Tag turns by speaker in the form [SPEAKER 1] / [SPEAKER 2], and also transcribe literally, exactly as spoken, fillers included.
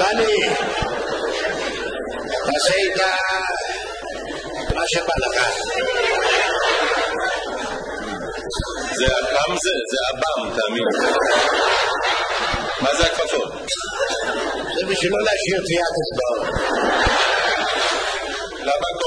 [SPEAKER 1] דני, תעשה איתה מה שבא לך.
[SPEAKER 2] זה אבם זה? זה אבם, תאמין. מה זה הכפפות?
[SPEAKER 1] זה בשביל לא להשאיר טביעת אצבעות.
[SPEAKER 2] למה